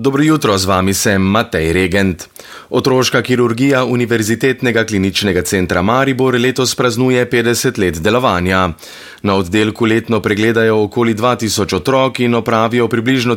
Dobro jutro, z vami sem Matej Regent. Otroška kirurgija Univerzitetnega kliničnega centra Maribor letos praznuje 50 let delovanja. Na oddelku letno pregledajo okoli 2000 otrok in opravijo približno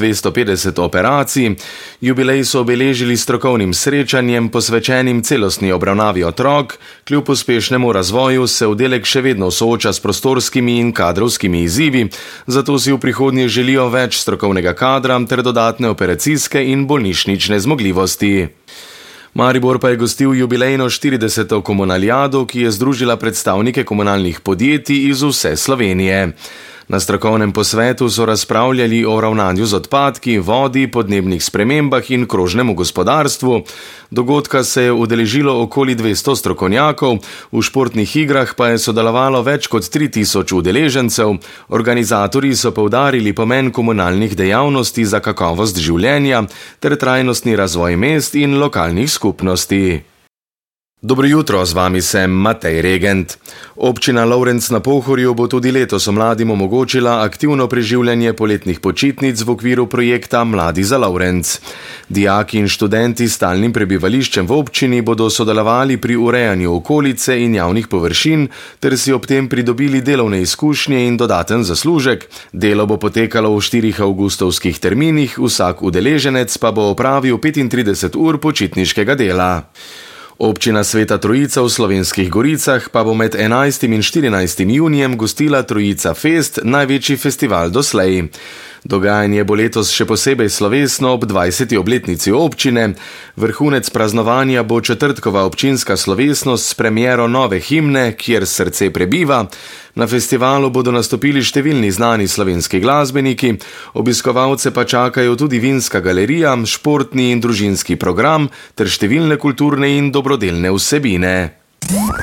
1250 operacij. Jubilej so obeležili strokovnim srečanjem, posvečenim celostni obravnavi otrok. Kljub uspešnemu razvoju se oddelek še vedno sooča s prostorskimi in kadrovskimi izzivi, zato si v prihodnje želijo več strokovnega kadra ter dodatne operacijske in bolnišnične zmogljivosti. Maribor pa je gostil jubilejno 40. komunalijado, ki je združila predstavnike komunalnih podjetij iz vse Slovenije. Na strokovnem posvetu so razpravljali o ravnanju z odpadki, vodi, podnebnih spremembah in krožnemu gospodarstvu. Dogodka se je udeležilo okoli 200 strokovnjakov, v športnih igrah pa je sodelovalo več kot 3000 udeležencev. Organizatorji so poudarili pomen komunalnih dejavnosti za kakovost življenja ter trajnostni razvoj mest in lokalnih skupnosti. Dobro jutro, z vami sem Matej Regent. Občina Lovrenc na Pohorju bo tudi letos mladim omogočila aktivno preživljanje poletnih počitnic v okviru projekta Mladi za Lovrenc. Dijaki in študenti s stalnim prebivališčem v občini bodo sodelovali pri urejanju okolice in javnih površin ter si ob tem pridobili delovne izkušnje in dodaten zaslužek. Delo bo potekalo v 4 avgustovskih terminih, vsak udeleženec pa bo opravil 35 ur počitniškega dela. Občina Sveta Trojica v Slovenskih Goricah pa bo med 11. in 14. junijem gostila Trojica Fest, največji festival doslej. Dogajanje bo letos še posebej slovesno ob 20. obletnici občine. Vrhunec praznovanja bo četrtkova občinska slovesnost s premiero nove himne, Kjer srce prebiva. Na festivalu bodo nastopili številni znani slovenski glasbeniki, obiskovalce pa čakajo tudi vinska galerija, športni in družinski program ter številne kulturne in dobrodelne vsebine.